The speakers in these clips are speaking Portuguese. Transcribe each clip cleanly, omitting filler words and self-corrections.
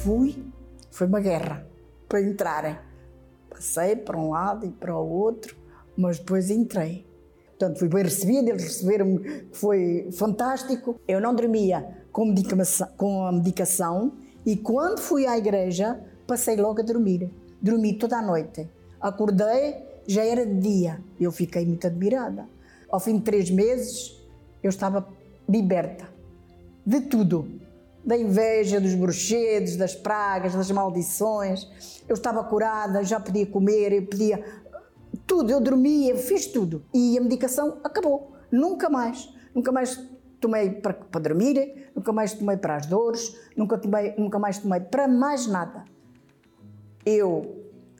foi uma guerra para entrarem. Passei para um lado e para o outro, mas depois entrei. Portanto, fui bem recebida, eles receberam-me, que foi fantástico. Eu não dormia com a medicação e quando fui à igreja, passei logo a dormir. Dormi toda a noite. Acordei, já era de dia. Eu fiquei muito admirada. Ao fim de 3 meses, eu estava liberta de tudo. Da inveja, dos bruxedos, das pragas, das maldições. Eu estava curada, já podia comer, eu podia... Tudo, eu dormia, eu fiz tudo. E a medicação acabou. Nunca mais tomei para dormir, nunca mais tomei para as dores, nunca mais tomei para mais nada. Eu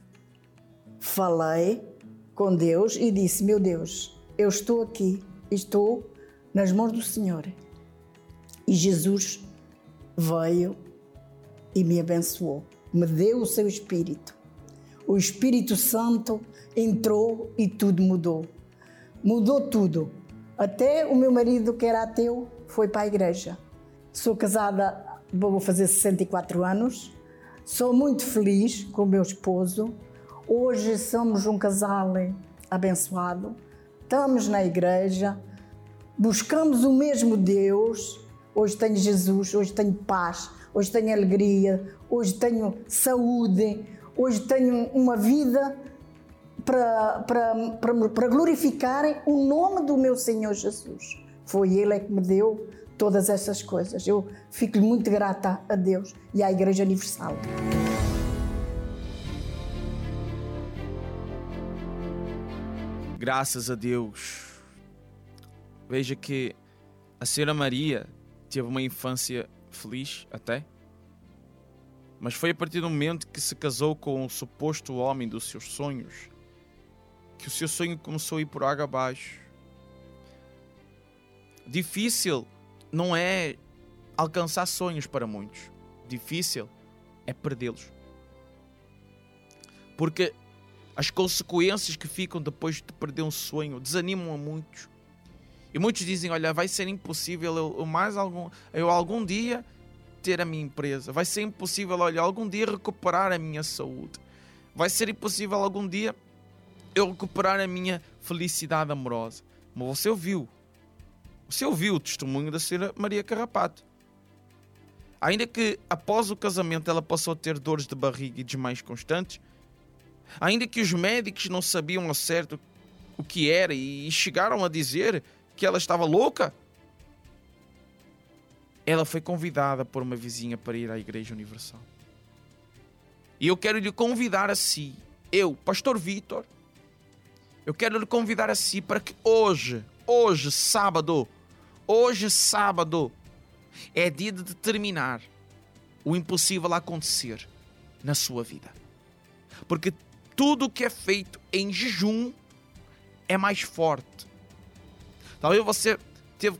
falei com Deus e disse, meu Deus, eu estou aqui, estou nas mãos do Senhor. E Jesus veio e me abençoou, me deu o seu Espírito. O Espírito Santo entrou e tudo mudou. Mudou tudo. Até o meu marido, que era ateu, foi para a igreja. Sou casada, vou fazer 64 anos. Sou muito feliz com o meu esposo. Hoje somos um casal abençoado. Estamos na igreja. Buscamos o mesmo Deus. Hoje tenho Jesus, hoje tenho paz, hoje tenho alegria, hoje tenho saúde, hoje tenho uma vida para glorificar o nome do meu Senhor Jesus. Foi Ele que me deu todas essas coisas. Eu fico muito grata a Deus e à Igreja Universal. Graças a Deus. Veja que a Senhora Maria teve uma infância feliz até, mas foi a partir do momento que se casou com o suposto homem dos seus sonhos que o seu sonho começou a ir por água abaixo. Difícil não é alcançar sonhos para muitos. Difícil é perdê-los. Porque as consequências que ficam depois de perder um sonho desanimam a muitos. E muitos dizem, olha, vai ser impossível eu algum dia ter a minha empresa. Vai ser impossível, olha, algum dia recuperar a minha saúde. Vai ser impossível algum dia eu recuperar a minha felicidade amorosa. Mas você ouviu o testemunho da Senhora Maria Carrapato. Ainda que após o casamento ela passou a ter dores de barriga e desmaios constantes, ainda que os médicos não sabiam ao certo o que era e chegaram a dizer que ela estava louca, ela foi convidada por uma vizinha para ir à Igreja Universal. E eu quero lhe convidar a si, eu, Pastor Vítor, eu quero lhe convidar a si para que hoje sábado, é dia de determinar o impossível a acontecer na sua vida. Porque tudo o que é feito em jejum é mais forte. Talvez você teve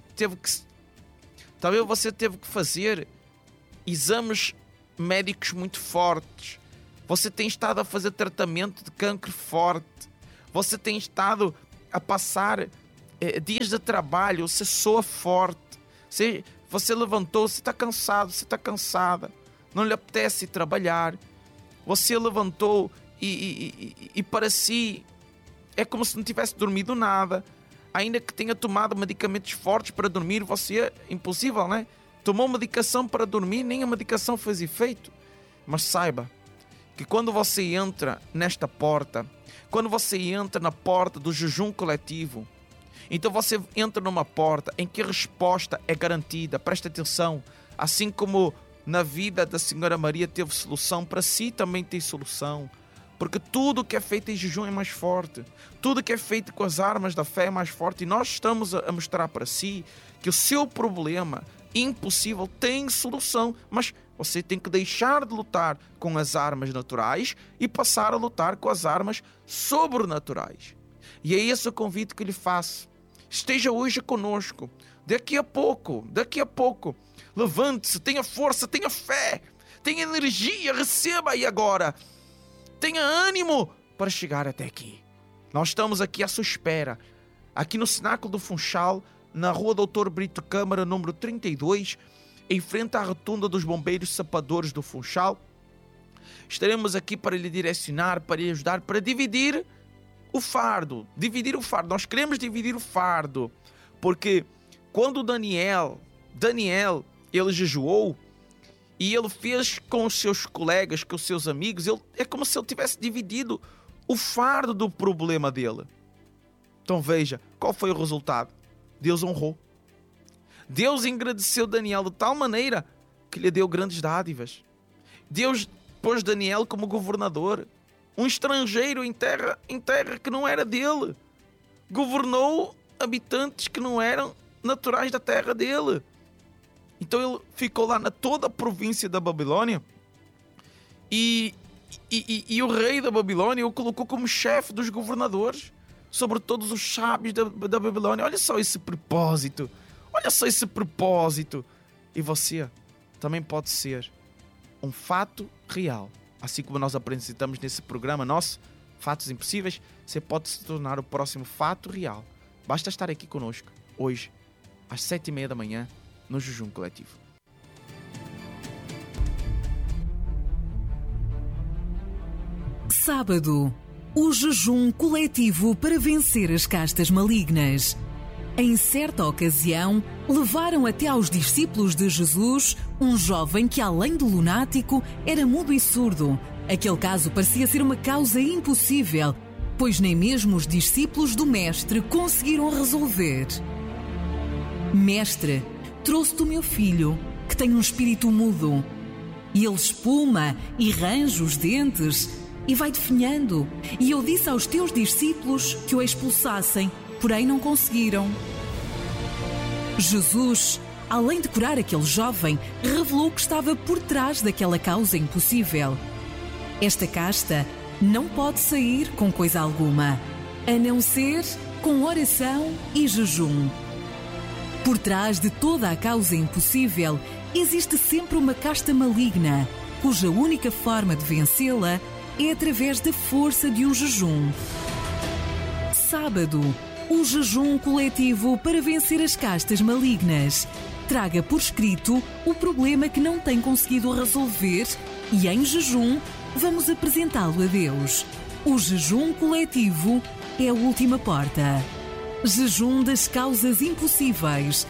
que fazer exames médicos muito fortes. Você tem estado a fazer tratamento de cancro forte. Você tem estado a passar dias de trabalho. Você soa forte. Você levantou, você está cansado, você está cansada. Não lhe apetece trabalhar. Você levantou e para si é como se não tivesse dormido nada. Ainda que tenha tomado medicamentos fortes para dormir, você é impossível, né? Tomou medicação para dormir, nem a medicação fez efeito. Mas saiba que quando você entra nesta porta, quando você entra na porta do jejum coletivo, então você entra numa porta em que a resposta é garantida. Presta atenção, assim como na vida da Senhora Maria teve solução, para si também tem solução. Porque tudo que é feito em jejum é mais forte. Tudo que é feito com as armas da fé é mais forte. E nós estamos a mostrar para si que o seu problema impossível tem solução. Mas você tem que deixar de lutar com as armas naturais e passar a lutar com as armas sobrenaturais. E é esse o convite que lhe faço. Esteja hoje conosco. Daqui a pouco, levante-se, tenha força, tenha fé, tenha energia, receba aí agora. Tenha ânimo para chegar até aqui. Nós estamos aqui à sua espera, aqui no Cenáculo do Funchal, na Rua Doutor Brito Câmara, número 32, em frente à rotunda dos bombeiros sapadores do Funchal. Estaremos aqui para lhe direcionar, para lhe ajudar, para dividir o fardo. Dividir o fardo. Nós queremos dividir o fardo. Porque quando Daniel, ele jejuou e ele fez com os seus colegas, com os seus amigos, é como se ele tivesse dividido o fardo do problema dele. Então veja, qual foi o resultado? Deus honrou. Deus engrandeceu Daniel de tal maneira que lhe deu grandes dádivas. Deus pôs Daniel como governador, um estrangeiro em terra que não era dele. Governou habitantes que não eram naturais da terra dele. Então ele ficou lá na toda a província da Babilônia e o rei da Babilônia o colocou como chefe dos governadores sobre todos os sábios da Babilônia. Olha só esse propósito. Olha só esse propósito. E você também pode ser um fato real. Assim como nós apresentamos nesse programa nosso, Fatos Impossíveis, você pode se tornar o próximo fato real. Basta estar aqui conosco, hoje, às 7h30 da manhã, no Jejum Coletivo. Sábado, o jejum coletivo para vencer as castas malignas. Em certa ocasião, levaram até aos discípulos de Jesus um jovem que, além de lunático, era mudo e surdo. Aquele caso parecia ser uma causa impossível, pois nem mesmo os discípulos do Mestre conseguiram resolver. Mestre, trouxe-te o meu filho, que tem um espírito mudo. E ele espuma e range os dentes e vai definhando. E eu disse aos teus discípulos que o expulsassem, porém não conseguiram. Jesus, além de curar aquele jovem, revelou que estava por trás daquela causa impossível. Esta casta não pode sair com coisa alguma, a não ser com oração e jejum. Por trás de toda a causa impossível, existe sempre uma casta maligna, cuja única forma de vencê-la é através da força de um jejum. Sábado, o jejum coletivo para vencer as castas malignas. Traga por escrito o problema que não tem conseguido resolver e, em jejum, vamos apresentá-lo a Deus. O jejum coletivo é a última porta. Jejum das causas impossíveis.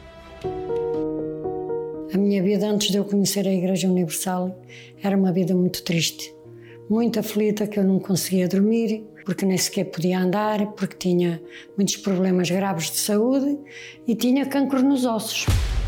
A minha vida antes de eu conhecer a Igreja Universal era uma vida muito triste, muito aflita, que eu não conseguia dormir, porque nem sequer podia andar, porque tinha muitos problemas graves de saúde e tinha cancro nos ossos.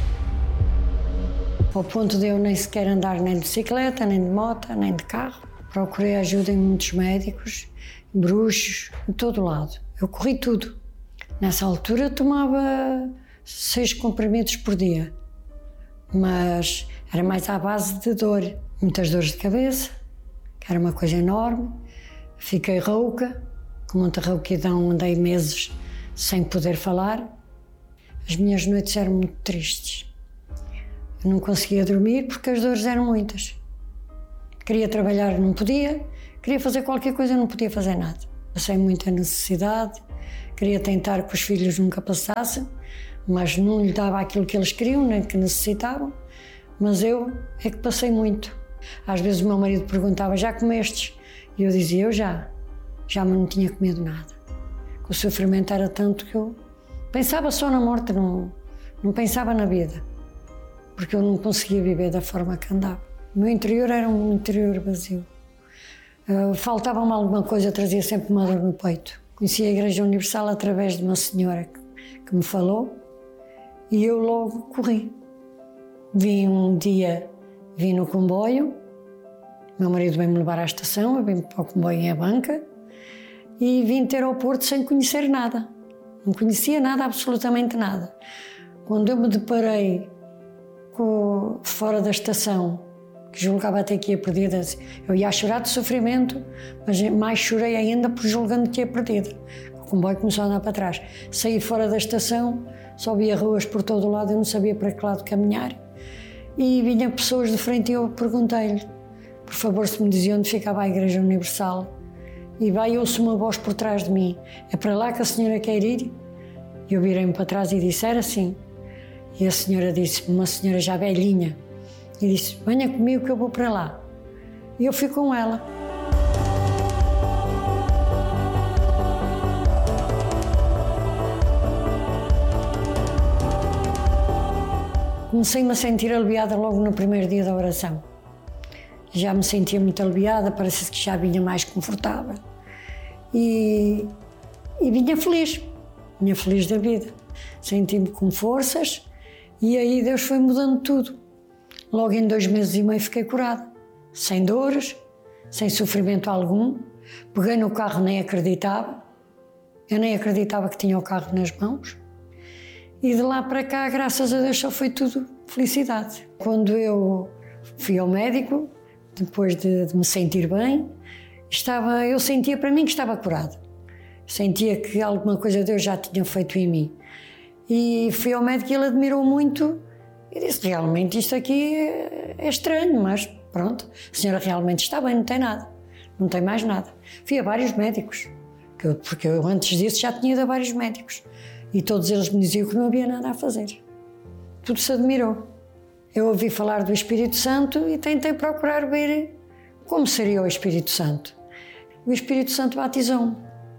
Ao ponto de eu nem sequer andar nem de bicicleta, nem de moto, nem de carro. Procurei ajuda em muitos médicos, bruxos, em todo lado. Eu corri tudo. Nessa altura eu tomava 6 comprimidos por dia, mas era mais à base de dor. Muitas dores de cabeça, que era uma coisa enorme. Fiquei rouca, com muita rouquidão, andei meses sem poder falar. As minhas noites eram muito tristes. Eu não conseguia dormir porque as dores eram muitas. Queria trabalhar, não podia. Queria fazer qualquer coisa, não podia fazer nada. Passei muita necessidade. Queria tentar que os filhos nunca passassem, mas não lhe dava aquilo que eles queriam, nem que necessitavam. Mas eu é que passei muito. Às vezes o meu marido perguntava, já comestes? E eu dizia, eu já, mas não tinha comido nada. O sofrimento era tanto que eu pensava só na morte, não pensava na vida, porque eu não conseguia viver da forma que andava. O meu interior era um interior vazio. Faltava-me alguma coisa, trazia sempre uma dor no peito. Conheci a Igreja Universal através de uma senhora que me falou e eu logo corri. Vim no comboio, meu marido veio-me levar à estação, eu vim para o comboio em Abanca e vim ter ao Porto sem conhecer nada. Não conhecia nada, absolutamente nada. Quando eu me deparei fora da estação, que julgava até que ia perdida, eu ia chorar de sofrimento, mas mais chorei ainda por julgando que ia perdida. O comboio começou a andar para trás. Saí fora da estação, só via ruas por todo o lado, eu não sabia para que lado caminhar. E vinha pessoas de frente e eu perguntei-lhe, por favor, se me dizia onde ficava a Igreja Universal. E vai, ouço uma voz por trás de mim, é para lá que a senhora quer ir? E eu virei-me para trás e disse, era assim. E a senhora disse, uma senhora já velhinha, e disse, venha comigo que eu vou para lá. E eu fui com ela. Comecei-me a sentir aliviada logo no primeiro dia da oração. Já me sentia muito aliviada, parece que já vinha mais confortável. E vinha feliz da vida. Senti-me com forças e aí Deus foi mudando tudo. Logo em 2 meses e meio fiquei curada, sem dores, sem sofrimento algum. Peguei no carro, nem acreditava. Eu nem acreditava que tinha o carro nas mãos. E de lá para cá, graças a Deus, só foi tudo felicidade. Quando eu fui ao médico, depois de me sentir bem, eu sentia para mim que estava curada. Sentia que alguma coisa Deus já tinha feito em mim. E fui ao médico e ele admirou muito e disse, realmente isto aqui é estranho, mas pronto, a senhora realmente está bem, não tem nada, não tem mais nada. Fui a vários médicos, porque eu antes disso já tinha ido a vários médicos e todos eles me diziam que não havia nada a fazer. Tudo se admirou. Eu ouvi falar do Espírito Santo e tentei procurar ver como seria o Espírito Santo. O Espírito Santo batizou-me.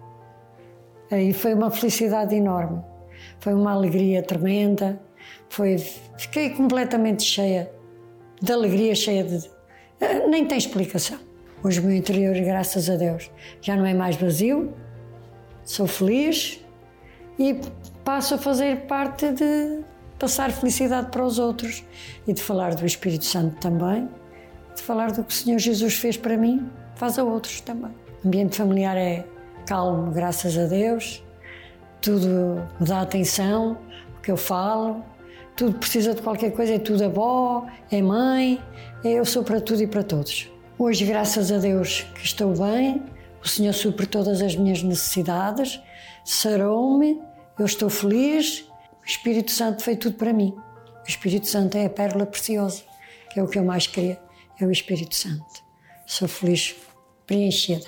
Aí foi uma felicidade enorme, foi uma alegria tremenda, fiquei completamente cheia de alegria, nem tem explicação. Hoje o meu interior, graças a Deus, já não é mais vazio, sou feliz e passo a fazer parte de passar felicidade para os outros e de falar do Espírito Santo também, de falar do que o Senhor Jesus fez para mim, faz a outros também. O ambiente familiar é calmo, graças a Deus, tudo me dá atenção, o que eu falo, tudo precisa de qualquer coisa, é tudo avó, é mãe, eu sou para tudo e para todos. Hoje, graças a Deus, que estou bem, o Senhor supre todas as minhas necessidades, sarou-me, eu estou feliz, o Espírito Santo fez tudo para mim. O Espírito Santo é a pérola preciosa, que é o que eu mais queria, é o Espírito Santo. Sou feliz, preenchida.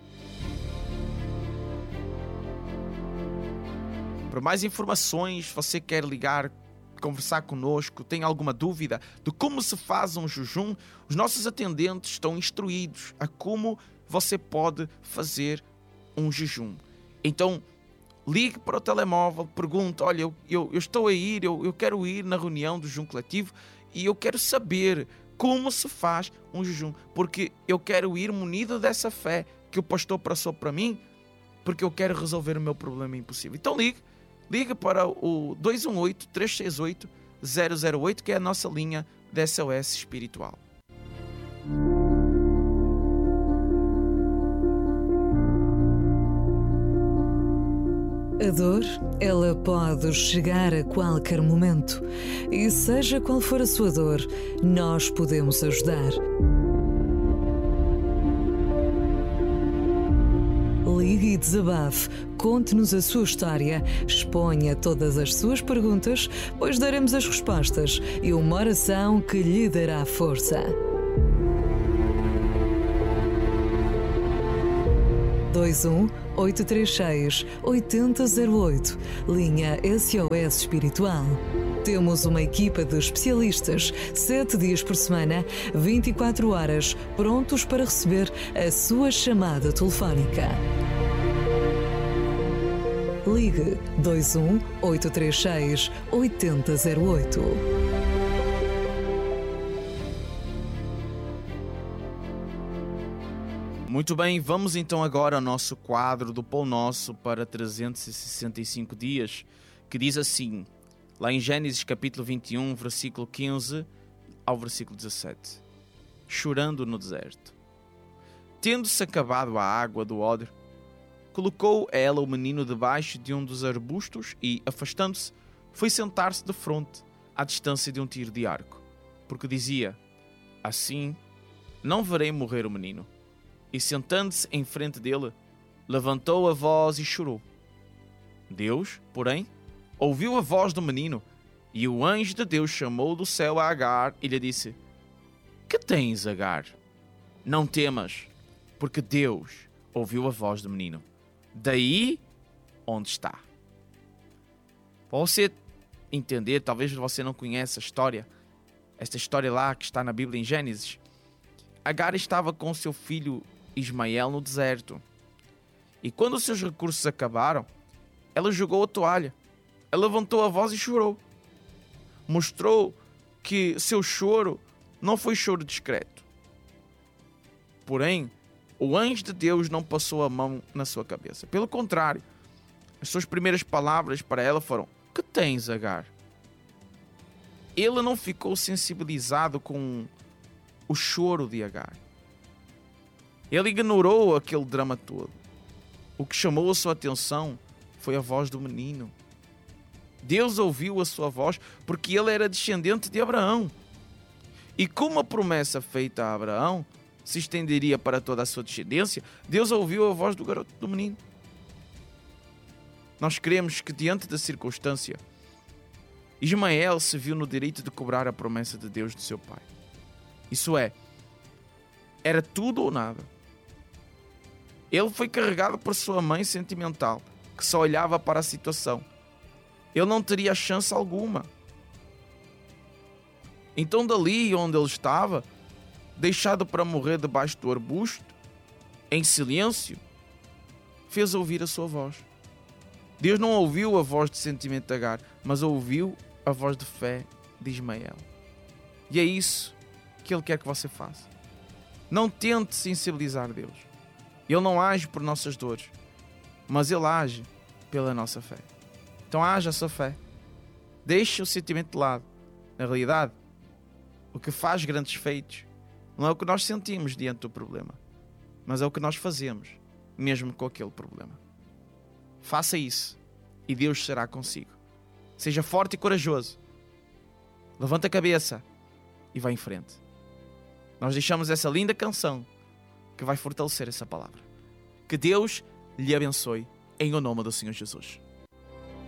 Para mais informações, você quer ligar, conversar conosco, tem alguma dúvida de como se faz um jejum, os nossos atendentes estão instruídos a como você pode fazer um jejum. Então, ligue para o telemóvel, pergunte, olha, eu estou a ir, eu quero ir na reunião do jejum coletivo e eu quero saber como se faz um jejum, porque eu quero ir munido dessa fé que o pastor passou para mim, porque eu quero resolver o meu problema impossível. Então liga para o 218-368-008, que é a nossa linha de SOS espiritual. A dor, ela pode chegar a qualquer momento. E seja qual for a sua dor, nós podemos ajudar. Ligue e desabafe, conte-nos a sua história, exponha todas as suas perguntas, pois daremos as respostas e uma oração que lhe dará força. 21-836-8008, linha SOS Espiritual. Temos uma equipa de especialistas, 7 dias por semana, 24 horas, prontos para receber a sua chamada telefónica. Ligue 21-836-8008. Muito bem, vamos então agora ao nosso quadro do Pão Nosso para 365 dias, que diz assim, lá em Gênesis capítulo 21, versículo 15 ao versículo 17. Chorando no deserto. Tendo-se acabado a água do odre, colocou ela o menino debaixo de um dos arbustos e, afastando-se, foi sentar-se de fronte, à distância de um tiro de arco, porque dizia, assim não verei morrer o menino. E sentando-se em frente dele, levantou a voz e chorou. Deus, porém, ouviu a voz do menino, e o anjo de Deus chamou do céu a Agar e lhe disse, que tens, Agar? Não temas, porque Deus ouviu a voz do menino, daí onde está. Para você entender, talvez você não conheça a história, esta história lá que está na Bíblia em Gênesis. Agar estava com seu filho Ismael no deserto. E quando os seus recursos acabaram, ela jogou a toalha. Ela levantou a voz e chorou. Mostrou que seu choro não foi choro discreto. Porém, o anjo de Deus não passou a mão na sua cabeça. Pelo contrário, as suas primeiras palavras para ela foram: "Que tens, Agar?" Ele não ficou sensibilizado com o choro de Agar. Ele ignorou aquele drama todo. O que chamou a sua atenção foi a voz do menino. Deus ouviu a sua voz porque ele era descendente de Abraão. E como a promessa feita a Abraão se estenderia para toda a sua descendência, Deus ouviu a voz do menino. Nós cremos que, diante da circunstância, Ismael se viu no direito de cobrar a promessa de Deus de seu pai. Isso é, era tudo ou nada. Ele foi carregado por sua mãe sentimental, que só olhava para a situação. Ele não teria chance alguma. Então, dali onde ele estava, deixado para morrer debaixo do arbusto, em silêncio, fez ouvir a sua voz. Deus não ouviu a voz de sentimento de Agar, mas ouviu a voz de fé de Ismael. E é isso que Ele quer que você faça. Não tente sensibilizar Deus. Ele não age por nossas dores, mas Ele age pela nossa fé. Então haja a sua fé. Deixe o sentimento de lado. Na realidade, o que faz grandes feitos não é o que nós sentimos diante do problema, mas é o que nós fazemos, mesmo com aquele problema. Faça isso e Deus será consigo. Seja forte e corajoso. Levanta a cabeça e vá em frente. Nós deixamos essa linda canção que vai fortalecer essa palavra. Que Deus lhe abençoe em o nome do Senhor Jesus.